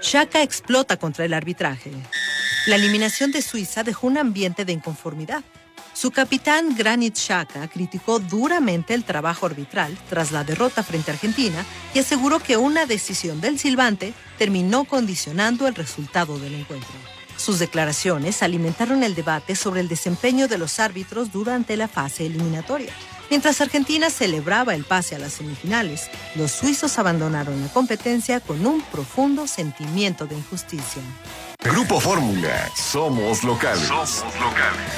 Xhaka explota contra el arbitraje. La eliminación de Suiza dejó un ambiente de inconformidad. Su capitán Granit Xhaka criticó duramente el trabajo arbitral tras la derrota frente a Argentina y aseguró que una decisión del silbante terminó condicionando el resultado del encuentro. Sus declaraciones alimentaron el debate sobre el desempeño de los árbitros durante la fase eliminatoria. Mientras Argentina celebraba el pase a las semifinales, los suizos abandonaron la competencia con un profundo sentimiento de injusticia. Grupo Fórmula, somos locales. Somos locales.